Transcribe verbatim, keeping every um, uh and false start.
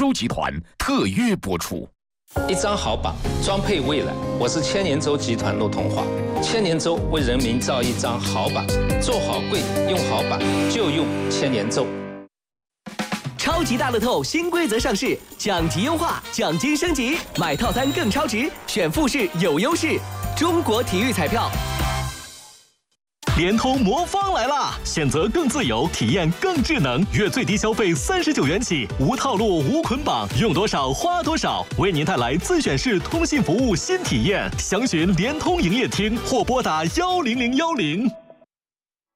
洲集团特约播出。 一张好榜，装配未来。我是千年舟集团陆同华，千年舟为人民造一张好榜，做好柜，用好榜就用千年舟。 超级大乐透新规则上市，奖级优化，奖金升级，买套餐更超值，选复式有优势。中国体育彩票。 联通魔方来啦！选择更自由，体验更智能，月最低消费三十九元起，无套路无捆绑，用多少花多少，为您带来自选式通信服务新体验。详询联通营业厅或拨打幺零零幺零。